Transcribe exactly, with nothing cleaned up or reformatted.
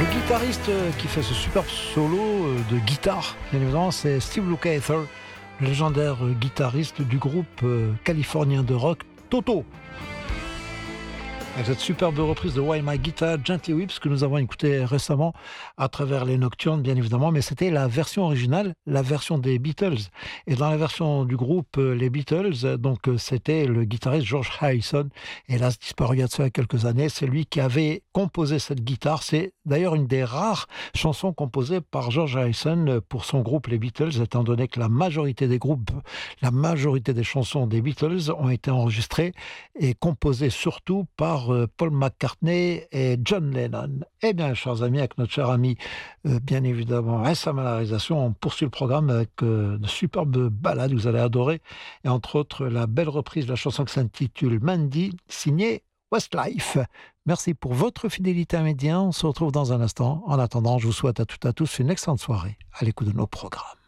Le guitariste qui fait ce superbe solo de guitare, bien évidemment, c'est Steve Lukather, le légendaire guitariste du groupe californien de rock Toto. Avec cette superbe reprise de Why My Guitar Gently Weeps que nous avons écouté récemment à travers les Nocturnes, bien évidemment, mais c'était la version originale, la version des Beatles. Et dans la version du groupe les Beatles, donc c'était le guitariste George Harrison, hélas disparu il y a de cela quelques années. C'est lui qui avait composé cette guitare. C'est d'ailleurs une des rares chansons composées par George Harrison pour son groupe les Beatles, étant donné que la majorité des groupes, la majorité des chansons des Beatles ont été enregistrées et composées surtout par Paul McCartney et John Lennon. Eh bien, chers amis, avec notre cher ami, euh, bien évidemment, Essa Malarisation, on poursuit le programme avec euh, de superbes ballades, vous allez adorer, et entre autres la belle reprise de la chanson qui s'intitule Mandy, signée Westlife. Merci pour votre fidélité à Média. On se retrouve dans un instant. En attendant, je vous souhaite à toutes et à tous une excellente soirée à l'écoute de nos programmes.